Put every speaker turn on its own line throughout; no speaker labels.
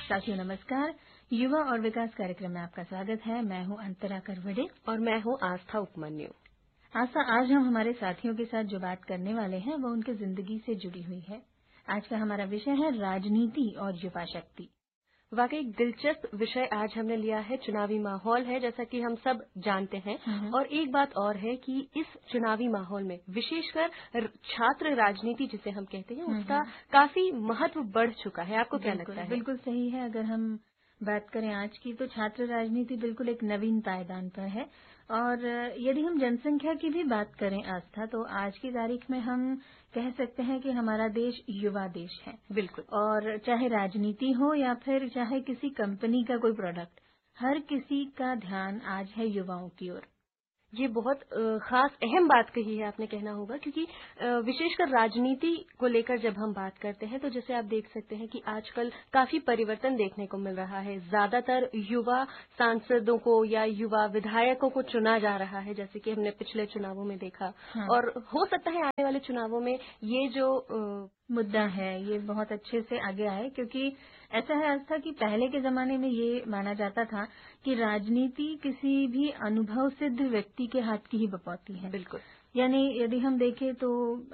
साथियों नमस्कार। युवा और विकास कार्यक्रम में आपका स्वागत है। मैं हूं अंतरा करवड़े
और मैं हूं आस्था उपमन्यु।
आस्था, आज हम हमारे साथियों के साथ जो बात करने वाले हैं वो उनकी जिंदगी से जुड़ी हुई है। आज का हमारा विषय है राजनीति और युवा शक्ति।
वाकई एक दिलचस्प विषय आज हमने लिया है। चुनावी माहौल है, जैसा कि हम सब जानते हैं। और एक बात और है कि इस चुनावी माहौल में विशेषकर छात्र राजनीति जिसे हम कहते हैं उसका काफी महत्व बढ़ चुका है। आपको क्या लगता है?
बिल्कुल सही है। अगर हम बात करें आज की, तो छात्र राजनीति बिल्कुल एक नवीन पायदान पर है। और यदि हम जनसंख्या की भी बात करें आस्था, तो आज की तारीख में हम कह सकते हैं कि हमारा देश युवा देश है।
बिल्कुल।
और चाहे राजनीति हो या फिर चाहे किसी कंपनी का कोई प्रोडक्ट, हर किसी का ध्यान आज है युवाओं की ओर।
ये बहुत खास अहम बात कही है आपने, कहना होगा, क्योंकि विशेषकर राजनीति को लेकर जब हम बात करते हैं तो जैसे आप देख सकते हैं कि आजकल काफी परिवर्तन देखने को मिल रहा है। ज्यादातर युवा सांसदों को या युवा विधायकों को चुना जा रहा है, जैसे कि हमने पिछले चुनावों में देखा। और हो सकता है आने वाले चुनावों में ये जो
मुद्दा है ये बहुत अच्छे से आगे आए, क्योंकि ऐसा है आस्था कि पहले के जमाने में ये माना जाता था कि राजनीति किसी भी अनुभव सिद्ध व्यक्ति के हाथ की ही बपौती है।
बिल्कुल।
यानी यदि हम देखें तो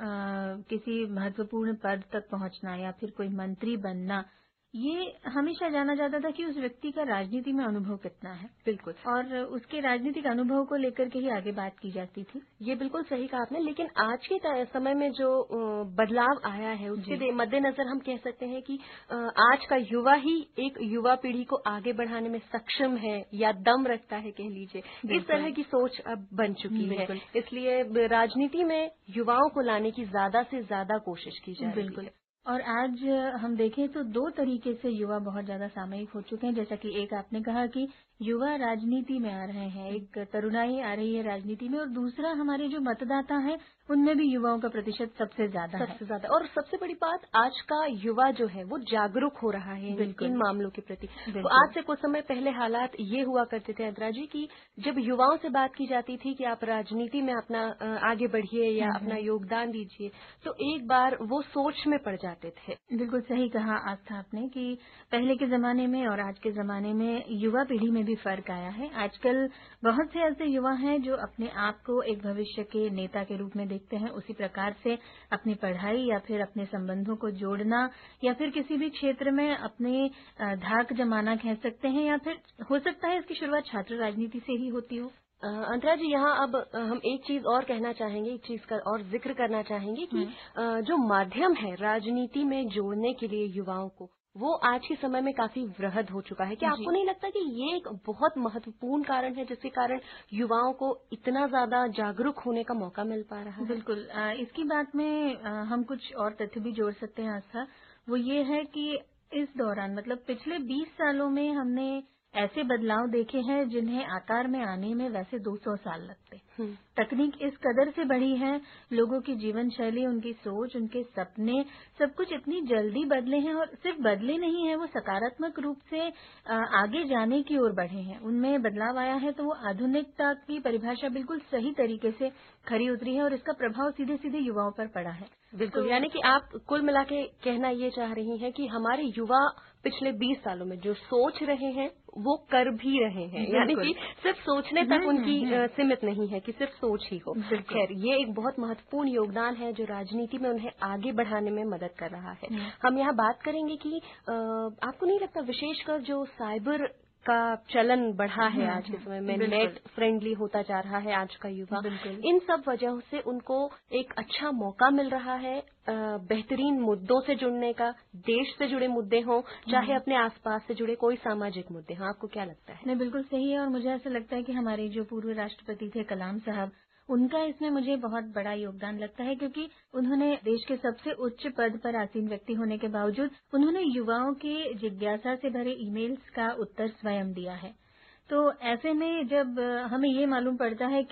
किसी महत्वपूर्ण पद तक पहुंचना या फिर कोई मंत्री बनना, ये हमेशा जाना जाता था कि उस व्यक्ति का राजनीति में अनुभव कितना है।
बिल्कुल।
और उसके राजनीतिक अनुभव को लेकर के ही आगे बात की जाती थी।
ये बिल्कुल सही कहा आपने। लेकिन आज के समय में जो बदलाव आया है उसके मद्देनजर हम कह सकते हैं कि आज का युवा ही एक युवा पीढ़ी को आगे बढ़ाने में सक्षम है या दम रखता है, कह लीजिए। इस तरह की सोच अब बन चुकी है। इसलिए राजनीति में युवाओं को लाने की ज्यादा से ज्यादा कोशिश की जा रही है।
और आज हम देखें तो दो तरीके से युवा बहुत ज्यादा सामयिक हो चुके हैं। जैसा कि एक आपने कहा कि युवा राजनीति में आ रहे हैं, एक तरुणाई आ रही है राजनीति में, और दूसरा हमारे जो मतदाता हैं उनमें भी युवाओं का प्रतिशत सबसे ज्यादा है।
और सबसे बड़ी बात, आज का युवा जो है वो जागरूक हो रहा है इन मामलों के प्रति। तो आज से कुछ समय पहले हालात ये हुआ करते थे अंतरा जी कि जब युवाओं से बात की जाती थी कि आप राजनीति में अपना आगे बढ़िए या अपना योगदान दीजिए, तो एक बार वो सोच में पड़ जाते थे।
बिल्कुल सही कहा आस्था आपने कि पहले के जमाने में और आज के जमाने में युवा पीढ़ी में भी फर्क आया है। आजकल बहुत से ऐसे युवा हैं जो अपने आप को एक भविष्य के नेता के रूप में देखते हैं। उसी प्रकार से अपनी पढ़ाई या फिर अपने संबंधों को जोड़ना या फिर किसी भी क्षेत्र में अपने धाक जमाना कह सकते हैं, या फिर हो सकता है इसकी शुरुआत छात्र राजनीति से ही होती हो।
अंतरा जी, यहाँ अब हम एक चीज और कहना चाहेंगे, एक चीज का और जिक्र करना चाहेंगे कि जो माध्यम है राजनीति में जोड़ने के लिए युवाओं को, वो आज के समय में काफी वृहद हो चुका है। क्या आपको नहीं लगता कि ये एक बहुत महत्वपूर्ण कारण है जिसके कारण युवाओं को इतना ज्यादा जागरूक होने का मौका मिल पा रहा है?
बिल्कुल। इसकी बात में हम कुछ और तथ्य भी जोड़ सकते हैं आस्था। वो ये है कि इस दौरान, मतलब पिछले 20 सालों में हमने ऐसे बदलाव देखे हैं जिन्हें आकार में आने में वैसे 200 साल लगते। तकनीक इस कदर से बढ़ी है, लोगों की जीवन शैली, उनकी सोच, उनके सपने, सब कुछ इतनी जल्दी बदले हैं। और सिर्फ बदले नहीं है, वो सकारात्मक रूप से आगे जाने की ओर बढ़े हैं। उनमें बदलाव आया है तो वो आधुनिकता की परिभाषा बिल्कुल सही तरीके से खरी उतरी है और इसका प्रभाव सीधे सीधे युवाओं पर पड़ा है।
बिल्कुल। यानी कि आप कुल मिला के कहना ये चाह रही हैं कि हमारे युवा पिछले 20 सालों में जो सोच रहे हैं वो कर भी रहे हैं, यानी कि सिर्फ सोचने तक उनकी सीमित नहीं है कि सिर्फ सोच ही हो। खैर, ये एक बहुत महत्वपूर्ण योगदान है जो राजनीति में उन्हें आगे बढ़ाने में मदद कर रहा है। हम यहाँ बात करेंगे कि आपको नहीं लगता विशेषकर जो साइबर का चलन बढ़ा है आज के समय में, नेट फ्रेंडली होता जा रहा है आज का युवा, इन सब वजहों से उनको एक अच्छा मौका मिल रहा है बेहतरीन मुद्दों से जुड़ने का। देश से जुड़े मुद्दे हों, चाहे अपने आसपास से जुड़े कोई सामाजिक मुद्दे हों। आपको क्या लगता है?
नहीं, बिल्कुल सही है। और मुझे ऐसा लगता है कि हमारे जो पूर्व राष्ट्रपति थे कलाम साहब, उनका इसमें मुझे बहुत बड़ा योगदान लगता है, क्योंकि उन्होंने देश के सबसे उच्च पद पर आसीन व्यक्ति होने के बावजूद उन्होंने युवाओं की जिज्ञासा से भरे ईमेल्स का उत्तर स्वयं दिया है। तो ऐसे में जब हमें ये मालूम पड़ता है कि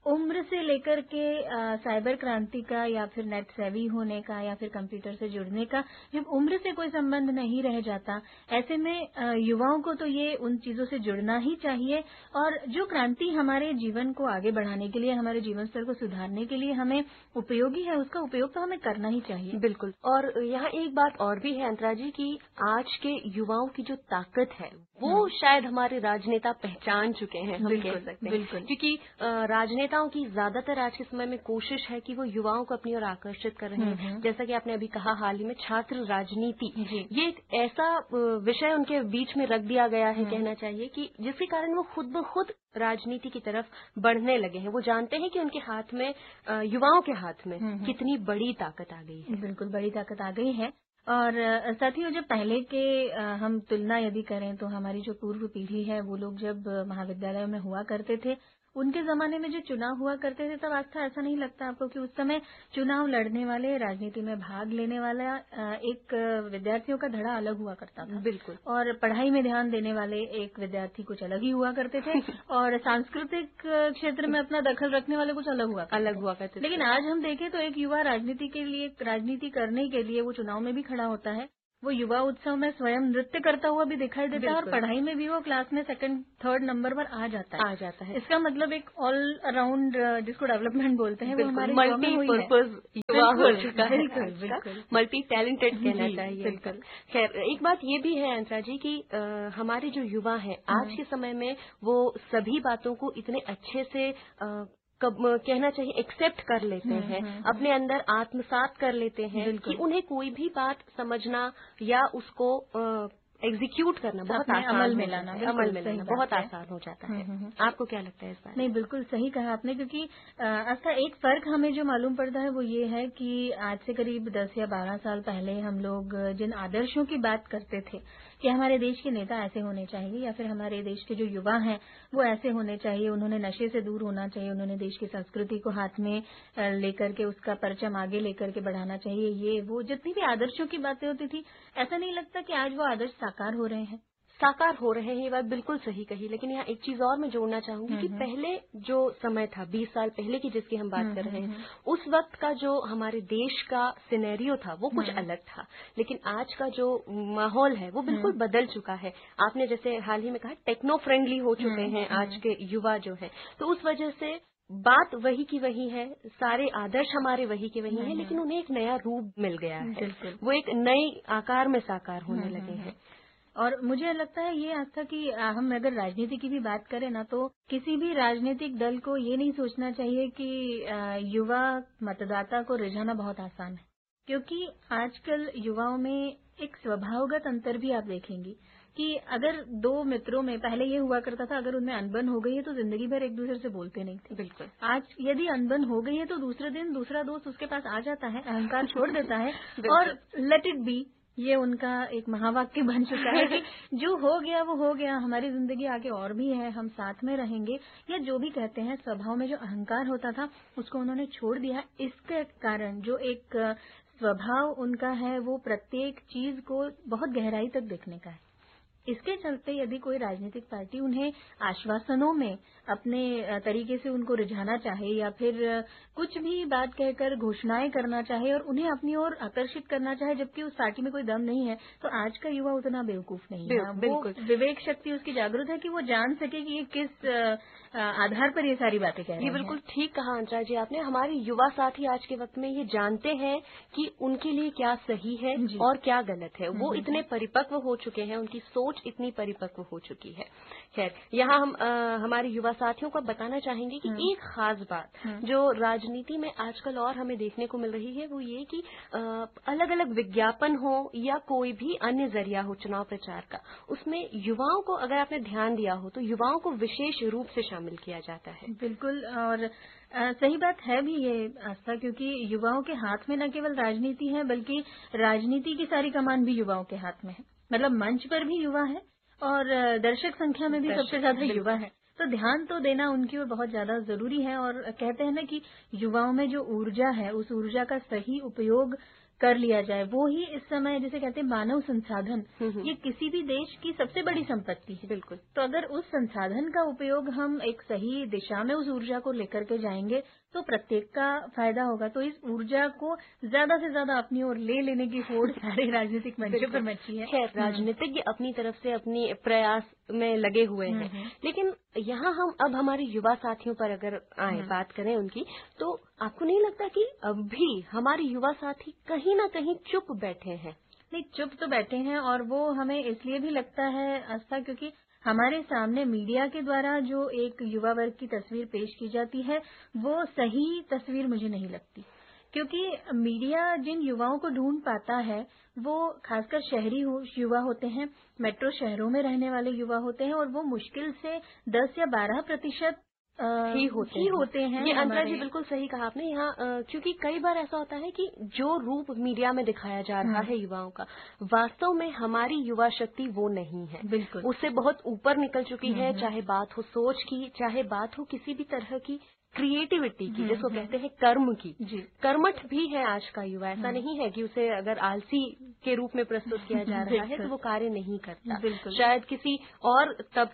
उम्र से लेकर के साइबर क्रांति का या फिर नेट सेवी होने का या फिर कंप्यूटर से जुड़ने का जब उम्र से कोई संबंध नहीं रह जाता, ऐसे में युवाओं को तो ये उन चीजों से जुड़ना ही चाहिए। और जो क्रांति हमारे जीवन को आगे बढ़ाने के लिए, हमारे जीवन स्तर को सुधारने के लिए हमें उपयोगी है, उसका उपयोग तो हमें करना ही चाहिए।
बिल्कुल। और यहाँ एक बात और भी है अंतरा जी कि आज के युवाओं की जो ताकत है वो शायद हमारे राजनेता पहचान चुके हैं, हम कह सकते हैं। क्योंकि राजनेताओं की ज्यादातर आज के समय में कोशिश है कि वो युवाओं को अपनी ओर आकर्षित कर रहे हैं। जैसा कि आपने अभी कहा, हाल ही में छात्र राजनीति, ये एक ऐसा विषय उनके बीच में रख दिया गया है, कहना चाहिए, कि जिसके कारण वो खुद ब खुद राजनीति की तरफ बढ़ने लगे हैं। वो जानते हैं कि उनके हाथ में, युवाओं के हाथ में कितनी बड़ी ताकत आ गई है।
बिल्कुल, बड़ी ताकत आ गई है। और साथियों, जब पहले के हम तुलना यदि करें तो हमारी जो पूर्व पीढ़ी है, वो लोग जब महाविद्यालयों में हुआ करते थे, उनके जमाने में जो चुनाव हुआ करते थे, तब आस्था ऐसा नहीं लगता आपको कि उस समय चुनाव लड़ने वाले, राजनीति में भाग लेने वाला एक विद्यार्थियों का धड़ा अलग हुआ करता था।
बिल्कुल।
और पढ़ाई में ध्यान देने वाले एक विद्यार्थी कुछ अलग ही हुआ करते थे और सांस्कृतिक क्षेत्र में अपना दखल रखने वाले कुछ अलग हुआ करते थे। लेकिन आज हम देखें तो एक युवा राजनीति के लिए, राजनीति करने के लिए वो चुनाव में भी खड़ा होता है, वो युवा उत्सव में स्वयं नृत्य करता हुआ भी दिखाई देता है, और पढ़ाई में भी वो क्लास में 2nd 3rd नंबर पर आ जाता है। इसका मतलब एक ऑल अराउंड, जिसको डेवलपमेंट बोलते हैं, वो हमारे
मल्टीपर्पज युवा हो चुका है, मल्टी टैलेंटेड कहना चाहिए। खैर, एक बात ये भी है अंतरा जी कि हमारे जो युवा है आज के समय में, वो सभी बातों को इतने अच्छे से कहना चाहिए एक्सेप्ट कर लेते हैं, अपने अंदर आत्मसात कर लेते हैं कि उन्हें कोई भी बात समझना या उसको एग्जीक्यूट करना बहुत आसान, अमल में लाना बहुत आसान हो जाता है। आपको क्या लगता है इस बारे में?
नहीं, बिल्कुल सही कहा आपने, क्योंकि ऐसा एक फर्क हमें जो मालूम पड़ता है वो ये है कि आज से करीब 10 या 12 साल पहले हम लोग जिन आदर्शों की बात करते थे कि हमारे देश के नेता ऐसे होने चाहिए या फिर हमारे देश के जो युवा हैं वो ऐसे होने चाहिए, उन्होंने नशे से दूर होना चाहिए, उन्होंने देश की संस्कृति को हाथ में लेकर के उसका परचम आगे लेकर के बढ़ाना चाहिए, ये वो जितनी भी आदर्शों की बातें होती थी, ऐसा नहीं लगता कि आज वो आदर्श साकार हो रहे हैं।
ये बात बिल्कुल सही कही। लेकिन यहाँ एक चीज और मैं जोड़ना चाहूंगी कि पहले जो समय था, 20 साल पहले की जिसकी हम बात कर रहे हैं, उस वक्त का जो हमारे देश का सिनेरियो था वो कुछ अलग था। लेकिन आज का जो माहौल है वो बिल्कुल बदल चुका है। आपने जैसे हाल ही में कहा, टेक्नो फ्रेंडली हो चुके हैं आज के युवा जो है, तो उस वजह से बात वही की वही है, सारे आदर्श हमारे वही के वही हैं, लेकिन उन्हें एक नया रूप मिल गया है, वो एक नए आकार में साकार होने लगे हैं।
और मुझे लगता है ये आस्था कि हम अगर राजनीति की भी बात करें ना, तो किसी भी राजनीतिक दल को ये नहीं सोचना चाहिए कि युवा मतदाता को रिझाना बहुत आसान है, क्योंकि आजकल युवाओं में एक स्वभावगत अंतर भी आप देखेंगी कि अगर 2 मित्रों में पहले ये हुआ करता था, अगर उनमें अनबन हो गई है तो जिंदगी भर एक दूसरे से बोलते नहीं थे।
बिल्कुल।
आज यदि अनबन हो गई है तो दूसरे दिन दूसरा दोस्त उसके पास आ जाता है, अहंकार छोड़ देता है और लेट इट बी, ये उनका एक महावाक्य बन चुका है कि जो हो गया वो हो गया, हमारी जिंदगी आगे और भी है, हम साथ में रहेंगे, या जो भी कहते हैं, स्वभाव में जो अहंकार होता था उसको उन्होंने छोड़ दिया। इसके कारण जो एक स्वभाव उनका है वो प्रत्येक चीज को बहुत गहराई तक देखने का है। इसके चलते यदि कोई राजनीतिक पार्टी उन्हें आश्वासनों में अपने तरीके से उनको रिझाना चाहे या फिर कुछ भी बात कहकर घोषणाएं करना चाहे और उन्हें अपनी ओर आकर्षित करना चाहे, जबकि उस पार्टी में कोई दम नहीं है, तो आज का युवा उतना बेवकूफ नहीं है। वो विवेक शक्ति उसकी जागरूक है कि वो जान सके कि ये किस आधार पर ये सारी बातें कह रहे हैं।
ये बिल्कुल ठीक कहा अंतरा जी आपने। हमारे युवा साथी आज के वक्त में ये जानते हैं कि उनके लिए क्या सही है और क्या गलत है। वो इतने परिपक्व हो चुके हैं, उनकी सोच इतनी परिपक्व हो चुकी है। खैर, यहाँ हम हमारे युवा साथियों को बताना चाहेंगे कि एक खास बात जो राजनीति में आजकल और हमें देखने को मिल रही है वो ये कि अलग अलग विज्ञापन हो या कोई भी अन्य जरिया हो चुनाव प्रचार का, उसमें युवाओं को, अगर आपने ध्यान दिया हो तो युवाओं को विशेष रूप से शामिल किया जाता है।
बिल्कुल, और सही बात है भी ये आस्था, क्योंकि युवाओं के हाथ में न केवल राजनीति है बल्कि राजनीति की सारी कमान भी युवाओं के हाथ में है। मतलब मंच पर भी युवा है और दर्शक संख्या में भी सबसे ज्यादा युवा है, तो ध्यान तो देना उनकी ओर बहुत ज्यादा जरूरी है। और कहते हैं ना कि युवाओं में जो ऊर्जा है उस ऊर्जा का सही उपयोग कर लिया जाए, वो ही इस समय जिसे कहते हैं मानव संसाधन, ये किसी भी देश की सबसे बड़ी संपत्ति है।
बिल्कुल।
तो अगर उस संसाधन का उपयोग हम एक सही दिशा में उस ऊर्जा को लेकर के जाएंगे तो प्रत्येक का फायदा होगा। तो इस ऊर्जा को ज्यादा से ज्यादा अपनी ओर ले लेने की होड़ सारे राजनीतिक मंचों पर मची है।
खैर, राजनीतिज्ञ अपनी तरफ से अपनी प्रयास में लगे हुए हैं, लेकिन यहाँ हम अब हमारे युवा साथियों पर अगर आए बात करें उनकी, तो आपको नहीं लगता कि अब भी हमारे युवा साथी कहीं ना कहीं चुप बैठे हैं?
नहीं, चुप तो बैठे हैं, और वो हमें इसलिए भी लगता है आस्था क्योंकि हमारे सामने मीडिया के द्वारा जो एक युवा वर्ग की तस्वीर पेश की जाती है वो सही तस्वीर मुझे नहीं लगती। क्योंकि मीडिया जिन युवाओं को ढूंढ पाता है वो खासकर शहरी युवा होते हैं, मेट्रो शहरों में रहने वाले युवा होते हैं, और वो मुश्किल से 10 या 12% ही होते हैं।
ये अंतर जी बिल्कुल सही कहा आपने यहाँ, क्योंकि कई बार ऐसा होता है कि जो रूप मीडिया में दिखाया जा रहा है युवाओं का, वास्तव में हमारी युवा शक्ति वो नहीं है।
बिल्कुल,
उससे बहुत ऊपर निकल चुकी है, चाहे बात हो सोच की, चाहे बात हो किसी भी तरह की क्रिएटिविटी की, जिसको कहते हैं कर्म की। कर्मठ भी है आज का युवा, ऐसा नहीं है कि उसे अगर आलसी के रूप में प्रस्तुत किया जा रहा है तो वो कार्य नहीं करता। शायद किसी और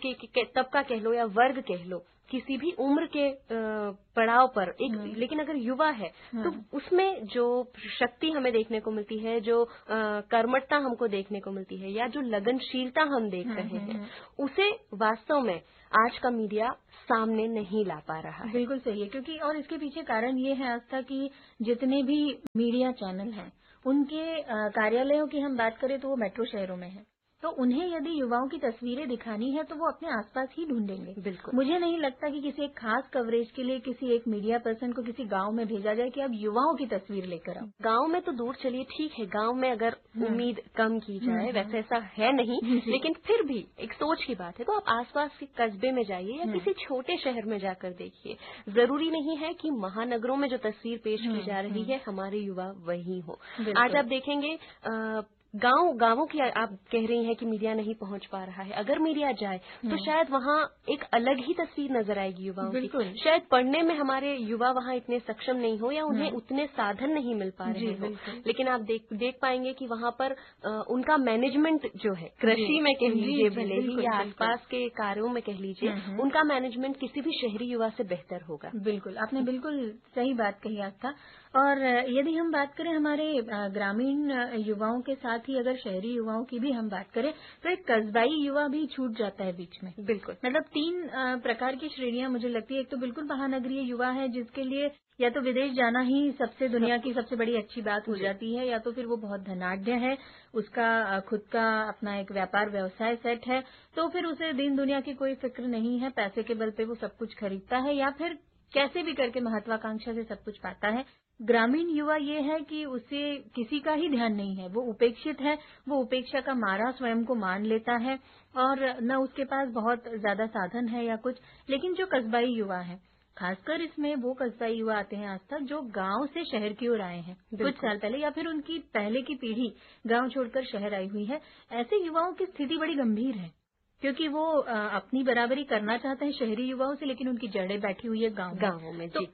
तबका कह लो या वर्ग कह लो, किसी भी उम्र के पड़ाव पर एक, लेकिन अगर युवा है तो उसमें जो शक्ति हमें देखने को मिलती है, जो कर्मठता हमको देखने को मिलती है, या जो लगनशीलता हम देख रहे हैं, उसे वास्तव में आज का मीडिया सामने नहीं ला पा रहा है।
बिल्कुल सही है, क्योंकि और इसके पीछे कारण ये है आस्था कि जितने भी मीडिया चैनल हैं उनके कार्यालयों की हम बात करें तो वो मेट्रो शहरों में है, तो उन्हें यदि युवाओं की तस्वीरें दिखानी है तो वो अपने आसपास ही ढूंढेंगे।
बिल्कुल,
मुझे नहीं लगता कि किसी एक खास कवरेज के लिए किसी एक मीडिया पर्सन को किसी गांव में भेजा जाए कि अब युवाओं की तस्वीर लेकर आओ।
गांव में तो दूर चलिए, ठीक है, गांव में अगर उम्मीद कम की जाए, वैसे ऐसा है नहीं, लेकिन फिर भी एक सोच की बात है, तो आप आसपास के कस्बे में जाइए या किसी छोटे शहर में जाकर देखिए। जरूरी नहीं है कि महानगरों में जो तस्वीर पेश की जा रही है हमारे युवा वही हो। आज आप देखेंगे गांवों की आप कह रही हैं कि मीडिया नहीं पहुंच पा रहा है, अगर मीडिया जाए तो शायद वहां एक अलग ही तस्वीर नजर आएगी युवाओं की। शायद पढ़ने में हमारे युवा वहां इतने सक्षम नहीं हो या उन्हें उतने साधन नहीं मिल पा रहे हो, लेकिन आप देख पाएंगे कि वहां पर उनका मैनेजमेंट जो है, कृषि में कह लीजिए भले ही या आसपास के कार्यों में कह लीजिए, उनका मैनेजमेंट किसी भी शहरी युवा से बेहतर होगा।
बिल्कुल, आपने बिल्कुल सही बात कही आस्था। और यदि हम बात करें हमारे ग्रामीण युवाओं के साथ ही अगर शहरी युवाओं की भी हम बात करें तो एक कस्बाई युवा भी छूट जाता है बीच में।
बिल्कुल,
मतलब 3 प्रकार की श्रेणियां मुझे लगती है। एक तो बिल्कुल महानगरीय युवा है जिसके लिए या तो विदेश जाना ही दुनिया की सबसे बड़ी अच्छी बात हो जाती है, या तो फिर वो बहुत धनाढ्य है, उसका खुद का अपना एक व्यापार व्यवसाय सेट है, तो फिर उसे दीन दुनिया की कोई फिक्र नहीं है, पैसे के बल पे वो सब कुछ खरीदता है या फिर कैसे भी करके महत्वाकांक्षा से सब कुछ पाता है। ग्रामीण युवा ये है कि उसे किसी का ही ध्यान नहीं है, वो उपेक्षित है, वो उपेक्षा का मारा स्वयं को मान लेता है, और न उसके पास बहुत ज्यादा साधन है या कुछ। लेकिन जो कस्बाई युवा है, खासकर इसमें वो कस्बाई युवा आते हैं आज तक जो गांव से शहर की ओर आए हैं कुछ साल पहले, या फिर उनकी पहले की पीढ़ी गांव छोड़कर शहर आई हुई है। ऐसे युवाओं की स्थिति बड़ी गंभीर है, क्योंकि वो अपनी बराबरी करना चाहते हैं शहरी युवाओं से, लेकिन उनकी जड़ें बैठी हुई है गांवों में। तो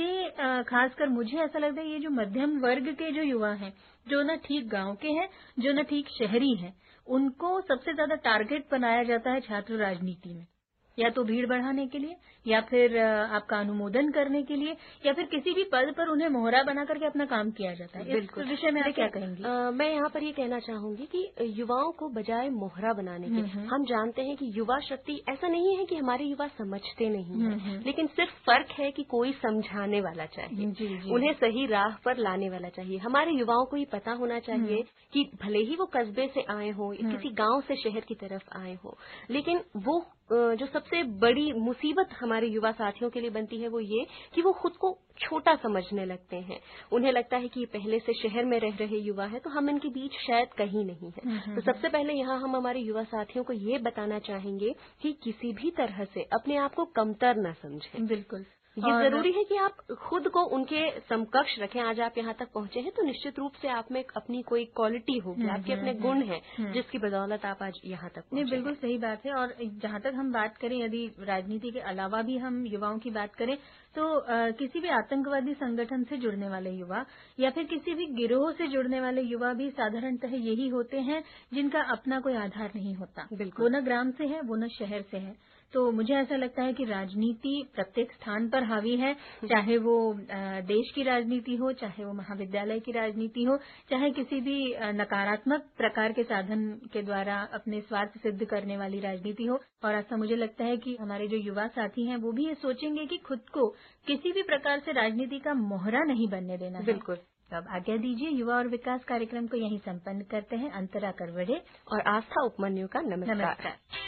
ऐसे खासकर मुझे ऐसा लगता है ये जो मध्यम वर्ग के जो युवा हैं, जो न ठीक गांव के हैं, जो न ठीक शहरी हैं, उनको सबसे ज्यादा टारगेट बनाया जाता है छात्र राजनीति में, या तो भीड़ बढ़ाने के लिए, या फिर आपका अनुमोदन करने के लिए, या फिर किसी भी पद पर उन्हें मोहरा बना करके अपना काम किया जाता है। इस विषय में आप क्या कहेंगी?
मैं यहाँ पर ये कहना चाहूंगी कि युवाओं को बजाय मोहरा बनाने के, हम जानते हैं कि युवा शक्ति, ऐसा नहीं है कि हमारे युवा समझते नहीं है, लेकिन सिर्फ फर्क है कि कोई समझाने वाला चाहिए, उन्हें सही राह पर लाने वाला चाहिए। हमारे युवाओं को ये पता होना चाहिए कि भले ही वो कस्बे से आए हो, किसी गाँव से शहर की तरफ आए हो, लेकिन वो जो सबसे बड़ी मुसीबत हमारे युवा साथियों के लिए बनती है वो ये कि वो खुद को छोटा समझने लगते हैं। उन्हें लगता है कि पहले से शहर में रह रहे युवा है तो हम इनके बीच शायद कहीं नहीं है। तो सबसे पहले यहाँ हम हमारे युवा साथियों को ये बताना चाहेंगे कि किसी भी तरह से अपने आप को कमतर न समझें।
बिल्कुल,
ये जरूरी है कि आप खुद को उनके समकक्ष रखें। आज आप यहाँ तक पहुंचे हैं तो निश्चित रूप से आप में अपनी कोई क्वालिटी होगी, आपके अपने गुण हैं जिसकी बदौलत आप आज यहाँ तक पहुंचे।
नहीं, बिल्कुल सही बात है। और जहाँ तक हम बात करें, यदि राजनीति के अलावा भी हम युवाओं की बात करें तो किसी भी आतंकवादी संगठन से जुड़ने वाले युवा या फिर किसी भी गिरोह से जुड़ने वाले युवा भी साधारणतः यही होते हैं जिनका अपना कोई आधार नहीं होता। वो न ग्राम से है, वो न शहर से है। तो मुझे ऐसा लगता है कि राजनीति प्रत्येक स्थान पर हावी है, चाहे वो देश की राजनीति हो, चाहे वो महाविद्यालय की राजनीति हो, चाहे किसी भी नकारात्मक प्रकार के साधन के द्वारा अपने स्वार्थ सिद्ध करने वाली राजनीति हो। और ऐसा मुझे लगता है कि हमारे जो युवा साथी हैं वो भी ये सोचेंगे कि खुद को किसी भी प्रकार से राजनीति का मोहरा नहीं बनने देना है।
बिल्कुल।
अब आज्ञा दीजिए, युवा और विकास कार्यक्रम को यहीं संपन्न करते हैं। अंतरा करवड़े
और आस्था उपमन्यु का नमस्कार।